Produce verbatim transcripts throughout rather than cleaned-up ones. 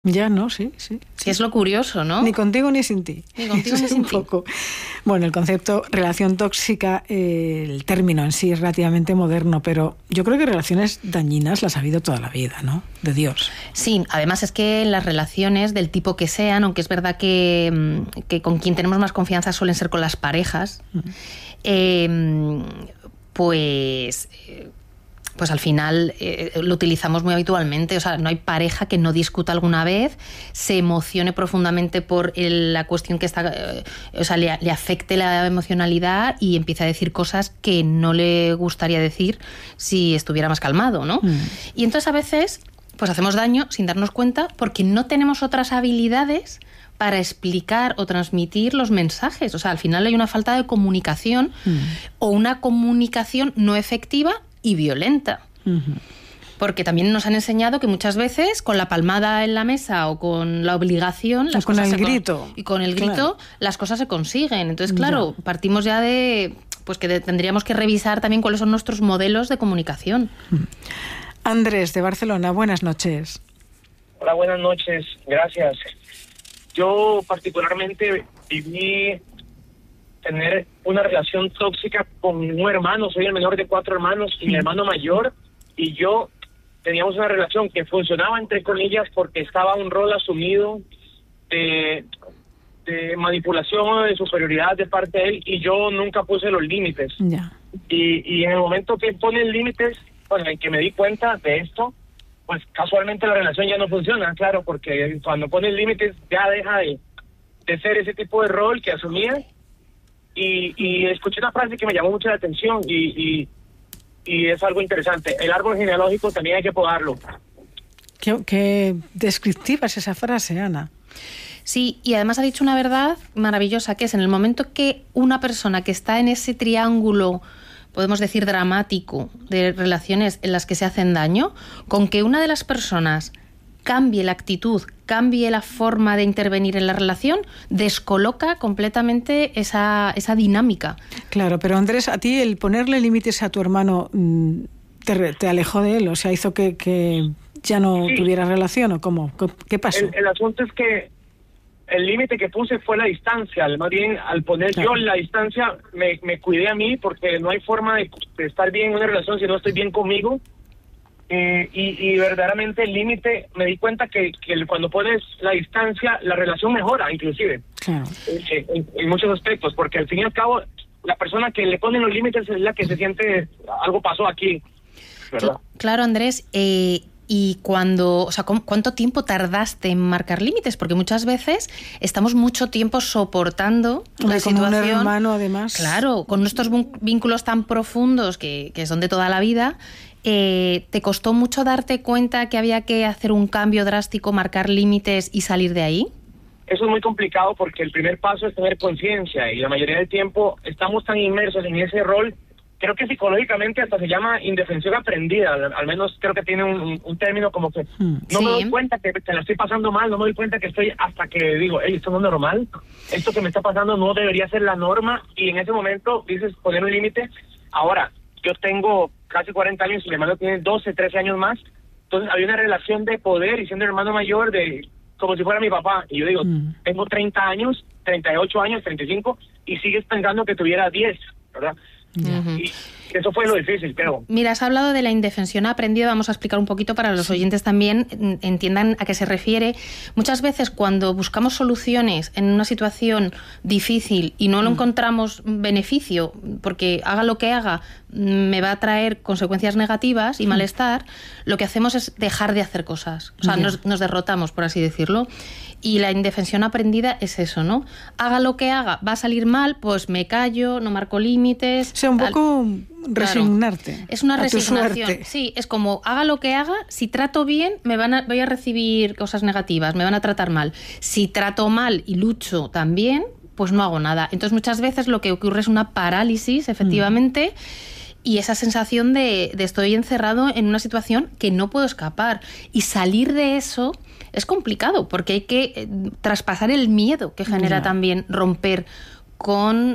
Ya no, sí, sí. Sí, es lo curioso, ¿no? Ni contigo ni sin ti. Ni contigo ni sin un ti. Poco. Bueno, el concepto relación tóxica, eh, el término en sí es relativamente moderno, pero yo creo que relaciones dañinas las ha habido toda la vida, ¿no? De Dios. Sí, además es que las relaciones del tipo que sean, aunque es verdad que, que con quien tenemos más confianza suelen ser con las parejas, mm. eh, pues... pues al final eh, lo utilizamos muy habitualmente. O sea, no hay pareja que no discuta alguna vez, se emocione profundamente por el, la cuestión que está... Eh, o sea, le, le afecte la emocionalidad y empiece a decir cosas que no le gustaría decir si estuviera más calmado, ¿no? Mm. Y entonces a veces pues hacemos daño sin darnos cuenta porque no tenemos otras habilidades para explicar o transmitir los mensajes. O sea, al final hay una falta de comunicación mm. o una comunicación no efectiva y violenta. Uh-huh. Porque también nos han enseñado que muchas veces con la palmada en la mesa o con la obligación... Las con cosas el grito. Con, y con el grito, claro, las cosas se consiguen. Entonces, claro, ya. partimos ya de... pues que de, tendríamos que revisar también cuáles son nuestros modelos de comunicación. Uh-huh. Andrés, de Barcelona, buenas noches. Hola, buenas noches, gracias. Yo particularmente viví... tener una relación tóxica con un hermano. Soy el menor de cuatro hermanos y mi hermano mayor y yo teníamos una relación que funcionaba entre comillas porque estaba un rol asumido de, de manipulación o de superioridad de parte de él y yo nunca puse los límites. Yeah. Y, y en el momento que pone límites, bueno, en que me di cuenta de esto, pues casualmente la relación ya no funciona, claro, porque cuando pones límites ya deja de, de ser ese tipo de rol que asumía. Y, y escuché una frase que me llamó mucho la atención y, y, y es algo interesante. El árbol genealógico también hay que podarlo. Qué, qué descriptiva es esa frase, Ana. Sí, y además ha dicho una verdad maravillosa, que es en el momento que una persona que está en ese triángulo, podemos decir dramático, de relaciones en las que se hacen daño, con que una de las personas cambie la actitud, cambie la forma de intervenir en la relación, descoloca completamente esa, esa dinámica. Claro, pero Andrés, a ti el ponerle límites a tu hermano te, te alejó de él, o sea, hizo que, que ya no sí. tuvieras relación, ¿o cómo? ¿Qué pasó? El, el asunto es que el límite que puse fue la distancia, más bien al poner claro. yo la distancia me, me cuidé a mí porque no hay forma de, de estar bien en una relación si no estoy bien conmigo. Eh, y, y verdaderamente el límite, me di cuenta que, que cuando pones la distancia, la relación mejora, inclusive, claro. eh, en, en muchos aspectos, porque al fin y al cabo, la persona que le pone los límites es la que se siente, algo pasó aquí, ¿verdad? Claro, Andrés, eh, y cuando, o sea, ¿cuánto tiempo tardaste en marcar límites? Porque muchas veces estamos mucho tiempo soportando Hombre, la situación. Con un hermano, además. Claro, con nuestros vínculos tan profundos que, que son de toda la vida. Eh, ¿Te costó mucho darte cuenta que había que hacer un cambio drástico, marcar límites y salir de ahí? Eso es muy complicado porque el primer paso es tener conciencia y la mayoría del tiempo estamos tan inmersos en ese rol, creo que psicológicamente hasta se llama indefensión aprendida, al, al menos creo que tiene un, un término como que no sí. me doy cuenta que te la estoy pasando mal, no me doy cuenta que estoy hasta que digo, hey, esto no es normal, esto que me está pasando no debería ser la norma y en ese momento dices poner un límite. Ahora, yo tengo casi cuarenta años y mi hermano tiene doce, trece años más. Entonces había una relación de poder y siendo el hermano mayor de como si fuera mi papá. Y yo digo, mm. tengo treinta años, treinta y ocho años, treinta y cinco y sigues pensando que tuviera diez, ¿verdad? Uh-huh. Y eso fue lo difícil, creo. Mira, has hablado de la indefensión aprendida, vamos a explicar un poquito para los sí. oyentes también entiendan a qué se refiere. Muchas veces cuando buscamos soluciones en una situación difícil y no lo mm. encontramos beneficio, porque haga lo que haga, me va a traer consecuencias negativas y mm. malestar, lo que hacemos es dejar de hacer cosas. O sea, yeah. nos, nos derrotamos, por así decirlo. Y la indefensión aprendida es eso, ¿no? Haga lo que haga, va a salir mal, pues me callo, no marco límites. O sea, un poco resignarte. Claro, es una resignación. Sí, es como, haga lo que haga, si trato bien, me van a, voy a recibir cosas negativas, me van a tratar mal. Si trato mal y lucho también, pues no hago nada. Entonces, muchas veces lo que ocurre es una parálisis, efectivamente, mm. y esa sensación de, de estoy encerrado en una situación que no puedo escapar. Y salir de eso es complicado porque hay que eh, traspasar el miedo que genera yeah. también romper con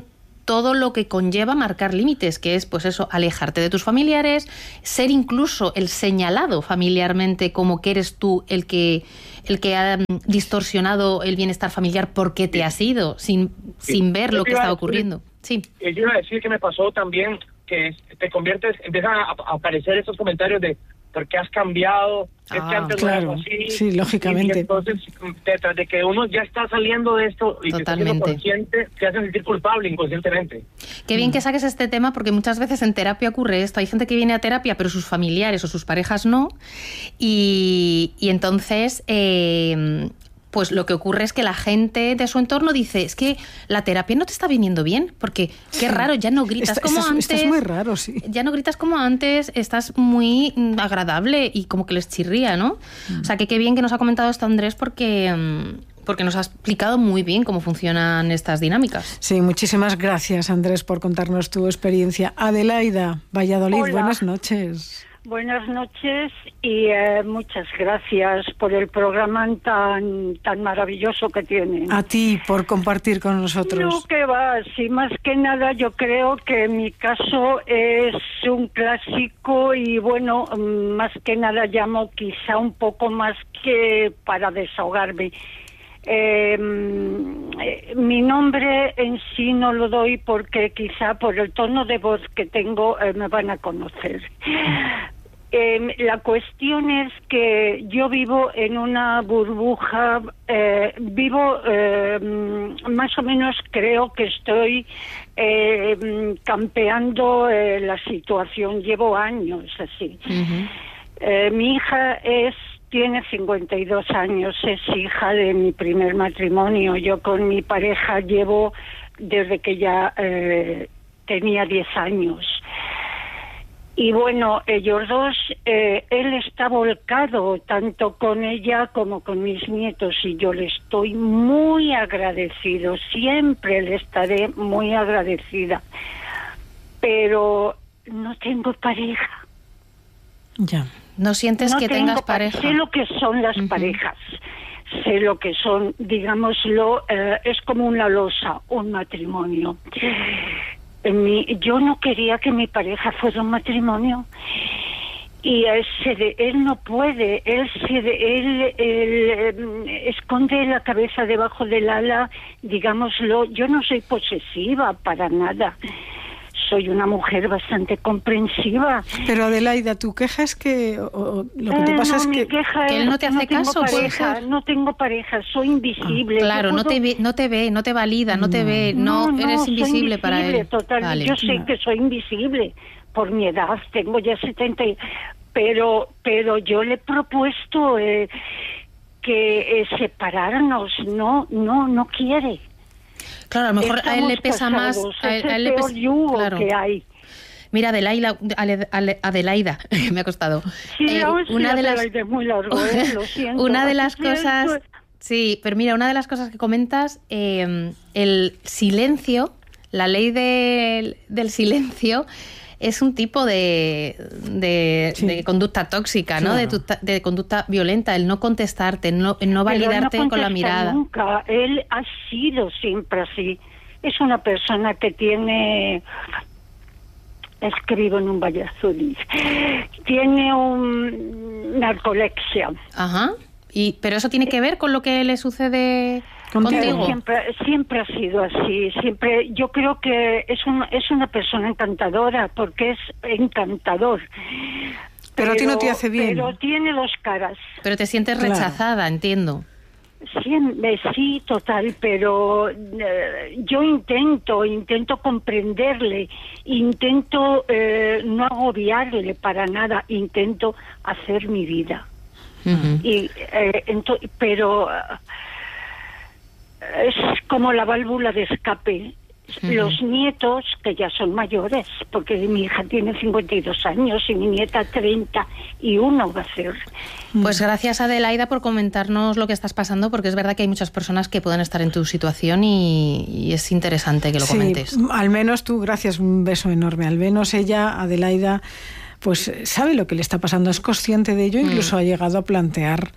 todo lo que conlleva marcar límites, que es, pues eso, alejarte de tus familiares, ser incluso el señalado familiarmente como que eres tú el que el que ha distorsionado el bienestar familiar porque te has ido, sin, sí. sin ver lo que estaba ocurriendo. Sí. Yo iba a decir que me pasó también que te conviertes, empiezan a, a aparecer esos comentarios de ¿por qué has cambiado? Es ah, que antes claro, no eras así. Sí, lógicamente. Y entonces, detrás de que uno ya está saliendo de esto y Totalmente. te está consciente, te hacen sentir culpable inconscientemente. Qué bien que saques este tema, porque muchas veces en terapia ocurre esto. Hay gente que viene a terapia, pero sus familiares o sus parejas no. Y, y entonces... Eh, pues lo que ocurre es que la gente de su entorno dice, es que la terapia no te está viniendo bien, porque qué raro, ya no gritas Esta, como estás, antes. Estás muy raro, sí. Ya no gritas como antes, estás muy agradable y como que les chirría, ¿no? Mm. O sea, que qué bien que nos ha comentado esto Andrés, porque... porque nos ha explicado muy bien cómo funcionan estas dinámicas. Sí, muchísimas gracias, Andrés, por contarnos tu experiencia. Adelaida, Valladolid, Hola. Buenas noches. Buenas noches y eh, muchas gracias por el programa tan tan maravilloso que tienen. A ti por compartir con nosotros. No, que va, sí, más que nada yo creo que mi caso es un clásico y bueno, más que nada llamo quizá un poco más que para desahogarme. Eh, mi nombre en sí no lo doy porque quizá por el tono de voz que tengo eh, me van a conocer. Eh, la cuestión es que yo vivo en una burbuja, eh, vivo eh, más o menos creo que estoy eh, campeando eh, la situación, llevo años así. Uh-huh. Eh, mi hija es tiene cincuenta y dos años, es hija de mi primer matrimonio. Yo con mi pareja llevo desde que ya eh, tenía diez años. Y bueno, ellos dos, eh, él está volcado tanto con ella como con mis nietos y yo le estoy muy agradecido, siempre le estaré muy agradecida. Pero no tengo pareja. Ya. ¿No sientes no que tengo tengas pareja? pareja? Sé lo que son las uh-huh. parejas, sé lo que son, digámoslo, eh, es como una losa, un matrimonio. En mi, yo no quería que mi pareja fuera un matrimonio y él, se de, él no puede, él, se de, él, él eh, esconde la cabeza debajo del ala, digámoslo, yo no soy posesiva para nada. Soy una mujer bastante comprensiva. Pero Adelaida, tu queja es que o, o, lo que te eh, pasa no, es que, que que él no te hace no caso, pareja, no tengo pareja, soy invisible. Ah, claro, puedo... no te ve, no te ve, no te valida, no te ve, no, no, no eres soy invisible, invisible para él. Total, vale. Yo sé no. que soy invisible por mi edad, tengo ya setenta, pero pero yo le he propuesto eh, que eh, separarnos, no, no, no quiere. Claro, a lo mejor Estamos a él le pesa casados, más, a él, es el a él le peor pesa, yugo claro. que hay. Mira, Adelaida, Adelaida, me ha costado. Sí, eh, una de las es muy largo, eh, lo siento. Una de las cosas, sí, pero mira, una de las cosas que comentas, eh, el silencio, la ley de, del silencio, es un tipo de, de, sí. de conducta tóxica, ¿no? Claro. De, de conducta violenta, el no contestarte, el no, el no validarte no con la mirada. Nunca, él ha sido siempre así. Es una persona que tiene, escribo en un Valladolid, tiene un narcolepsia. Ajá. Y, pero eso tiene que ver con lo que le sucede contigo. Siempre, siempre ha sido así. Siempre, yo creo que es un, es una persona encantadora porque es encantador. Pero, pero a ti no te hace bien. Pero tiene dos caras. Pero te sientes claro. rechazada, entiendo. Sí, sí, total, pero eh, yo intento, intento comprenderle, intento eh, no agobiarle para nada, intento hacer mi vida. Uh-huh. Y eh, ento- pero uh, es como la válvula de escape. Uh-huh. Los nietos, que ya son mayores, porque mi hija tiene cincuenta y dos años y mi nieta treinta y uno va a ser. Pues gracias, Adelaida, por comentarnos lo que estás pasando, porque es verdad que hay muchas personas que pueden estar en tu situación y, y es interesante que lo sí, comentes. Al menos tú, gracias, un beso enorme. Al menos ella, Adelaida, pues sabe lo que le está pasando, es consciente de ello, incluso mm. ha llegado a plantear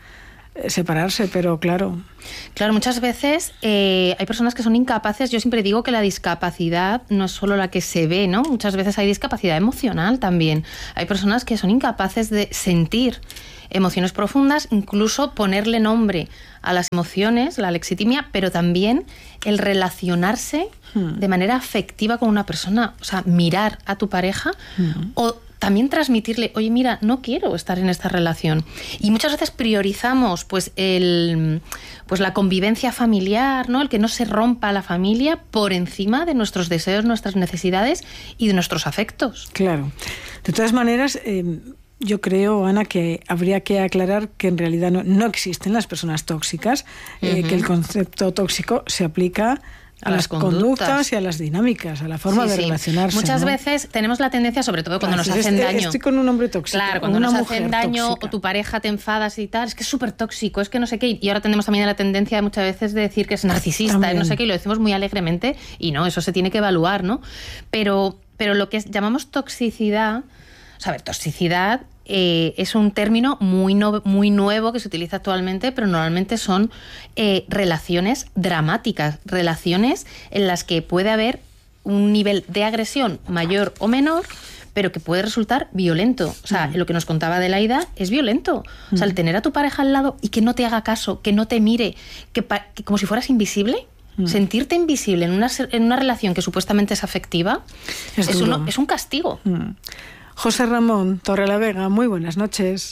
eh, separarse, pero claro. Claro, muchas veces eh, hay personas que son incapaces. Yo siempre digo que la discapacidad no es solo la que se ve, ¿no? Muchas veces hay discapacidad emocional también. Hay personas que son incapaces de sentir emociones profundas, incluso ponerle nombre a las emociones, la alexitimia, pero también el relacionarse hmm. de manera afectiva con una persona, o sea, mirar a tu pareja hmm. o también transmitirle, oye, mira, no quiero estar en esta relación. Y muchas veces priorizamos pues el pues la convivencia familiar, ¿no? El que no se rompa la familia por encima de nuestros deseos, nuestras necesidades y de nuestros afectos. Claro. De todas maneras, eh, yo creo, Ana, que habría que aclarar que en realidad no, no existen las personas tóxicas, eh, uh-huh. que el concepto tóxico se aplica a, a las, las conductas. conductas y a las dinámicas, a la forma sí, de sí. relacionarse. Muchas ¿no? veces tenemos la tendencia, sobre todo cuando claro, nos hacen estoy, daño. Estoy con un hombre tóxico. Claro, cuando una nos mujer hacen daño tóxica. O tu pareja te enfadas y tal, es que es súper tóxico, es que no sé qué. Y ahora tenemos también la tendencia de muchas veces de decir que es narcisista, no sé qué, y lo decimos muy alegremente, y no, eso se tiene que evaluar, ¿no? Pero, pero lo que llamamos toxicidad, o sea, a ver, toxicidad Eh, es un término muy, no, muy nuevo que se utiliza actualmente, pero normalmente son eh, relaciones dramáticas, relaciones en las que puede haber un nivel de agresión mayor o menor, pero que puede resultar violento. O sea, mm. lo que nos contaba Adelaida es violento. O sea, el tener a tu pareja al lado y que no te haga caso, que no te mire, que, pa- que como si fueras invisible, mm. sentirte invisible en una, en una relación que supuestamente es afectiva, es, es, uno, es un castigo. Mm. José Ramón Torrelavega, muy buenas noches.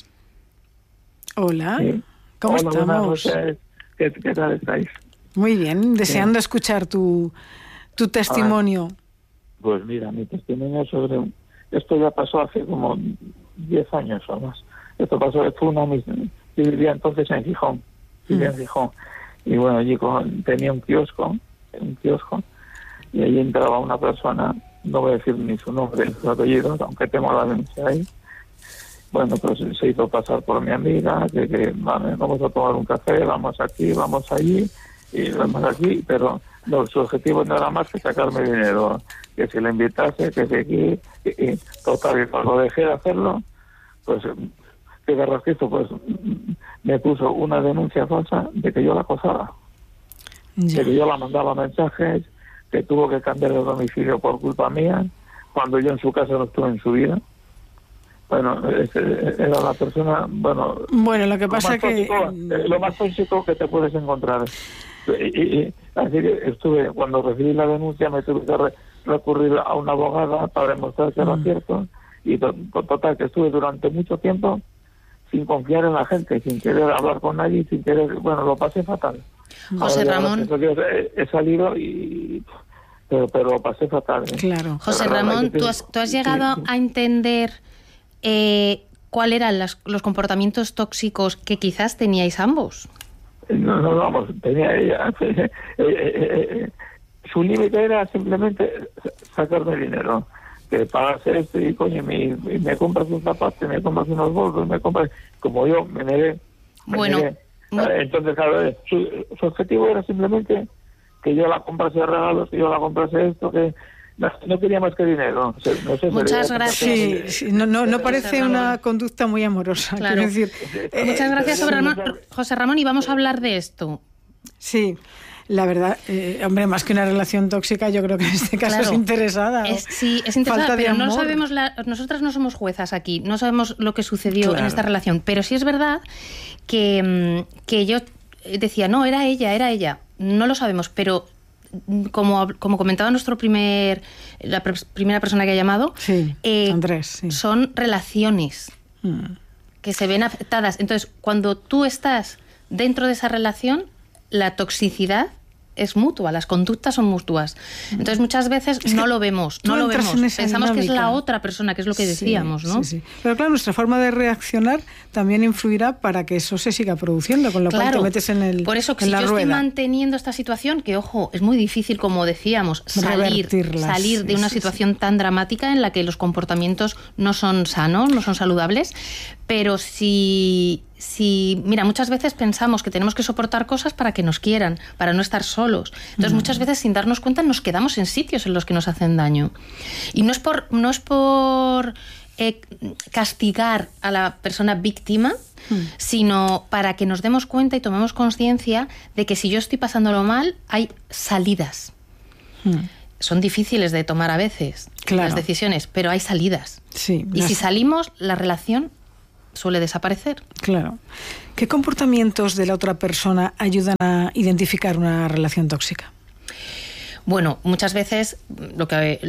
Hola, sí. ¿cómo Hola, estamos? ¿Qué, ¿Qué tal estáis? Muy bien, deseando sí. escuchar tu, tu testimonio. Pues mira, mi testimonio sobre... Esto ya pasó hace como diez años o más. Esto pasó, fue una... Yo vivía entonces en Gijón, vivía mm. en Gijón. Y bueno, allí con, tenía un kiosco, un kiosco, y allí entraba una persona... No voy a decir ni su nombre ni su apellido, aunque tengo la denuncia ahí. Bueno, pues se hizo pasar por mi amiga, que, que vale, vamos a tomar un café, vamos aquí, vamos allí, y vamos aquí, pero no, su objetivo no era más que sacarme dinero, que si le invitase, que si aquí, y, y total, y cuando dejé de hacerlo, pues, que Carrasquito, pues, me puso una denuncia falsa de que yo la acosaba, yeah. de que yo la mandaba mensajes, que tuvo que cambiar de domicilio por culpa mía, cuando yo en su casa no estuve en su vida. Bueno, era la persona, bueno... Bueno, lo que pasa es que... Tóxico, lo más tóxico que te puedes encontrar. Y, y, así que estuve, cuando recibí la denuncia, me tuve que re, recurrir a una abogada para demostrar que era mm. cierto, y to, total, que estuve durante mucho tiempo sin confiar en la gente, sin querer hablar con nadie, sin querer... Bueno, lo pasé fatal. José Ahora, Ramón... He, he salido y... Pero, pero lo pasé fatal. ¿eh? Claro. José pero, Ramón, ¿tú has, ¿tú has llegado sí, sí. a entender eh, cuáles eran las, los comportamientos tóxicos que quizás teníais ambos? No, no, vamos, tenía ella... Eh, eh, eh, su límite era simplemente sacarme dinero. Que pagase esto y, coño, me, me compras un zapato, me compras unos bolsos, me compras... Como yo, me negué. Me bueno... negué. Entonces, claro, su, su objetivo era simplemente que yo la comprase regalos, que yo la comprase esto, que no, no quería más que dinero. No sé, no sé, Muchas gracias. Sí, sí, no, no, no parece una conducta muy amorosa. Claro. Decir, eh, Muchas gracias, sobre Ramón, José Ramón, y vamos a hablar de esto. Sí. La verdad, eh, hombre, más que una relación tóxica, yo creo que en este caso claro, es interesada. Es, sí, es interesada, pero no sabemos, la, nosotras no somos juezas aquí, no sabemos lo que sucedió claro. en esta relación, pero sí es verdad que, que yo decía, no, era ella, era ella, no lo sabemos, pero como, como comentaba nuestro primer, la pr- primera persona que ha llamado, sí, eh, Andrés, sí. son relaciones hmm. que se ven afectadas. Entonces, cuando tú estás dentro de esa relación, la toxicidad es mutua, las conductas son mutuas. Entonces muchas veces es no lo vemos, no lo vemos. Pensamos dinámica. Que es la otra persona, que es lo que decíamos, sí, ¿no? Sí, sí. Pero claro, nuestra forma de reaccionar también influirá para que eso se siga produciendo, con lo claro. cual te metes en el Por eso, en si la yo rueda. estoy manteniendo esta situación, que ojo, es muy difícil, como decíamos, salir, salir de una sí, situación sí. tan dramática en la que los comportamientos no son sanos, no son saludables, pero si... Si, mira, muchas veces pensamos que tenemos que soportar cosas para que nos quieran, para no estar solos. Entonces, mm. muchas veces, sin darnos cuenta, nos quedamos en sitios en los que nos hacen daño. Y no es por, no es por eh, castigar a la persona víctima, mm. sino para que nos demos cuenta y tomemos conciencia de que si yo estoy pasándolo mal, hay salidas. Mm. Son difíciles de tomar a veces, claro, las decisiones, pero hay salidas. Sí, y las... si salimos, la relación suele desaparecer. Claro. ¿Qué comportamientos de la otra persona ayudan a identificar una relación tóxica? Bueno, muchas veces lo que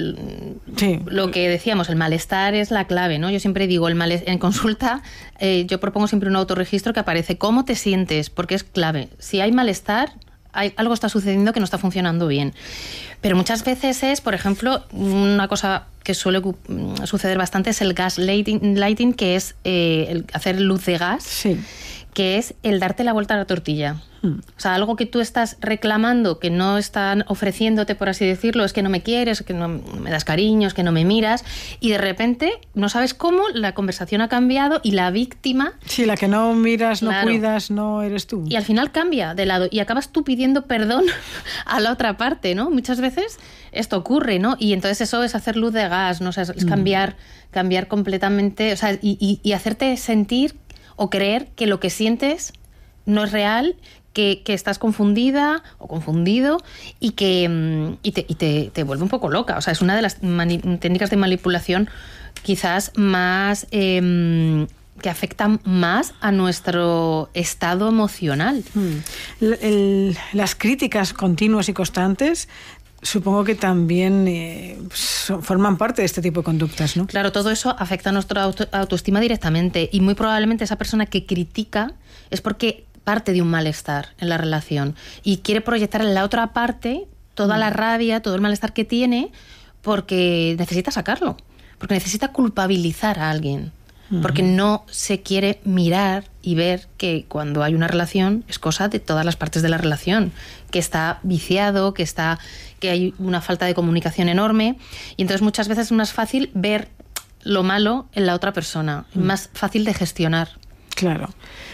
sí. lo que decíamos, el malestar es la clave, ¿no? Yo siempre digo, el males- en consulta eh, yo propongo siempre un autorregistro que aparece cómo te sientes, porque es clave. Si hay malestar, hay, algo está sucediendo que no está funcionando bien. Pero muchas veces es, por ejemplo, una cosa que suele suceder bastante es el gaslighting, lighting, que es eh, el hacer luz de gas. Sí. Que es el darte la vuelta a la tortilla. Hmm. O sea, algo que tú estás reclamando, que no están ofreciéndote, por así decirlo, es que no me quieres, que no me das cariño, es que no me miras, y de repente, no sabes cómo, la conversación ha cambiado y la víctima... Sí, la que no miras, no claro, cuidas, no eres tú. Y al final cambia de lado y acabas tú pidiendo perdón a la otra parte, ¿no? Muchas veces esto ocurre, ¿no? Y entonces eso es hacer luz de gas, ¿no? O sea, es cambiar, hmm. cambiar completamente, o sea, y, y, y hacerte sentir... o creer que lo que sientes no es real, que, que estás confundida o confundido y que y te, y te, te vuelve un poco loca. O sea, es una de las mani- técnicas de manipulación quizás más... Eh, que afectan más a nuestro estado emocional. Hmm. El, el, las críticas continuas y constantes... Supongo que también eh, so, forman parte de este tipo de conductas, ¿no? Claro, todo eso afecta a nuestra auto, autoestima directamente y muy probablemente esa persona que critica es porque parte de un malestar en la relación y quiere proyectar en la otra parte toda mm. la rabia, todo el malestar que tiene porque necesita sacarlo, porque necesita culpabilizar a alguien. Porque no se quiere mirar y ver que cuando hay una relación es cosa de todas las partes de la relación, que está viciado, que está que hay una falta de comunicación enorme y entonces muchas veces es más fácil ver lo malo en la otra persona, mm. más fácil de gestionar. Claro.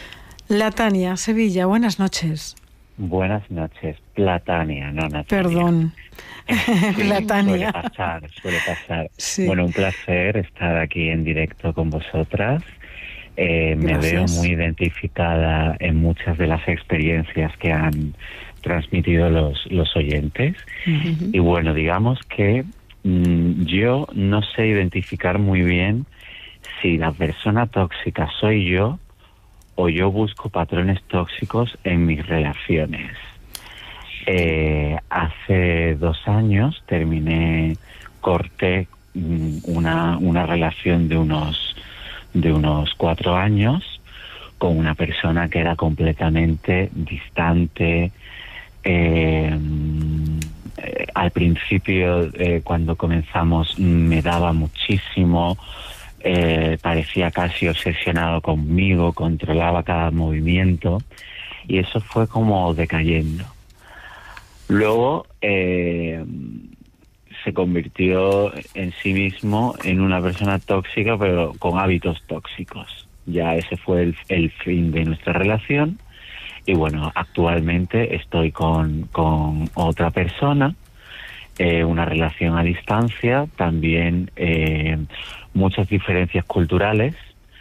La Tania, Sevilla, buenas noches. Buenas noches, Platania, no Natalia. Perdón. Sí, Platania. Suele pasar, suele pasar. Sí. Bueno, un placer estar aquí en directo con vosotras. Eh, me veo muy identificada en muchas de las experiencias que han transmitido los, los oyentes. Uh-huh. Y bueno, digamos que mmm, yo no sé identificar muy bien si la persona tóxica soy yo o yo busco patrones tóxicos en mis relaciones. Eh, hace dos años terminé, corté una, una relación de unos, de unos cuatro años con una persona que era completamente distante. Eh, eh, al principio, eh, cuando comenzamos, me daba muchísimo, eh, parecía casi obsesionado conmigo, controlaba cada movimiento y eso fue como decayendo. Luego eh, se convirtió en sí mismo en una persona tóxica, pero con hábitos tóxicos. Ya ese fue el, el fin de nuestra relación. Y bueno, actualmente estoy con, con otra persona, eh, una relación a distancia, también eh, muchas diferencias culturales.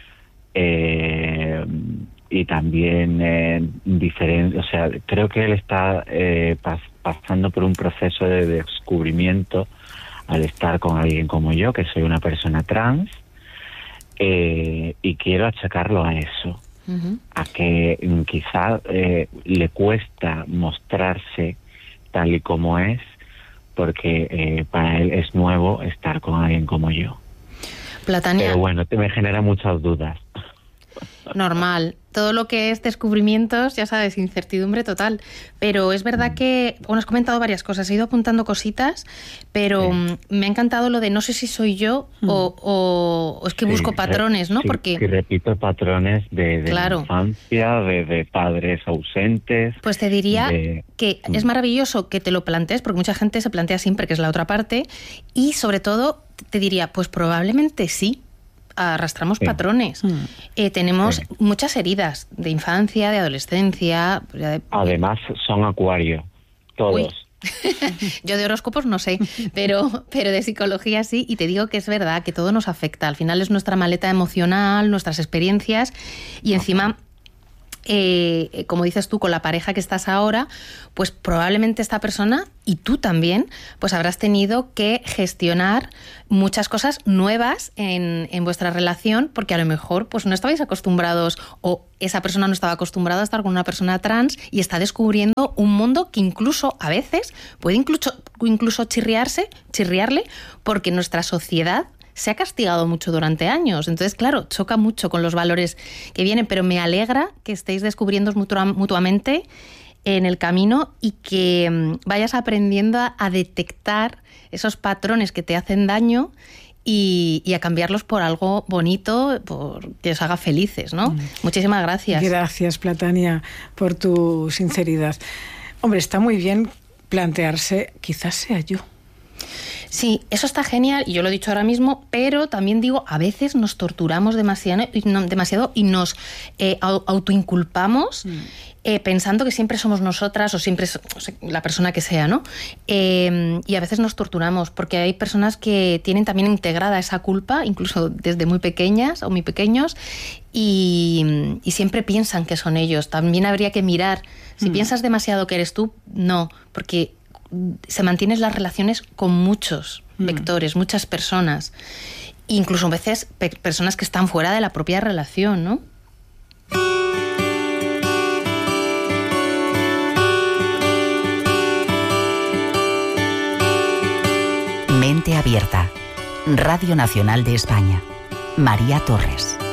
Eh, y también eh, diferente, o sea, creo que él está eh, pas, pasando por un proceso de descubrimiento al estar con alguien como yo, que soy una persona trans, eh, y quiero achacarlo a eso, uh-huh. a que quizá eh, le cuesta mostrarse tal y como es, porque eh, para él es nuevo estar con alguien como yo. Platania. Pero bueno, te me genera muchas dudas. Normal. Todo lo que es descubrimientos, ya sabes, incertidumbre total. Pero es verdad que, bueno, has comentado varias cosas, he ido apuntando cositas, pero sí. me ha encantado lo de no sé si soy yo mm. o, o, o es que sí, busco patrones, ¿no? Sí, porque sí, repito patrones de, de claro. la infancia, de, de padres ausentes. Pues te diría de... que mm. es maravilloso que te lo plantees, porque mucha gente se plantea siempre que es la otra parte, y sobre todo te diría, pues probablemente sí. Arrastramos sí. patrones. Mm. Eh, tenemos sí. muchas heridas de infancia, de adolescencia. De... Además, son acuario. Todos. Uy. Yo de horóscopos no sé, pero, pero de psicología sí, y te digo que es verdad, que todo nos afecta. Al final es nuestra maleta emocional, nuestras experiencias, y encima... Eh, como dices tú, con la pareja que estás ahora, pues probablemente esta persona y tú también, pues habrás tenido que gestionar muchas cosas nuevas en, en vuestra relación, porque a lo mejor pues no estabais acostumbrados, o esa persona no estaba acostumbrada a estar con una persona trans y está descubriendo un mundo que incluso a veces puede incluso, incluso chirriarse, chirriarle, porque nuestra sociedad se ha castigado mucho durante años. Entonces, claro, choca mucho con los valores que vienen, pero me alegra que estéis descubriendo mutuamente en el camino y que vayas aprendiendo a, a detectar esos patrones que te hacen daño y, y a cambiarlos por algo bonito, por que os haga felices, ¿no? Mm. Muchísimas gracias. Gracias, Platania, por tu sinceridad. Hombre, está muy bien plantearse, quizás sea yo. Sí, eso está genial, y yo lo he dicho ahora mismo, pero también digo, a veces nos torturamos demasiado, demasiado y nos eh, autoinculpamos mm. eh, pensando que siempre somos nosotras o siempre es o sea, la persona que sea, ¿no? Eh, y a veces nos torturamos porque hay personas que tienen también integrada esa culpa, incluso desde muy pequeñas o muy pequeños, y, y siempre piensan que son ellos. También habría que mirar, si mm. piensas demasiado que eres tú, no, porque... se mantienen las relaciones con muchos mm. vectores, muchas personas, incluso a veces pe- personas que están fuera de la propia relación, ¿no? Mente Abierta, Radio Nacional de España. María Torres.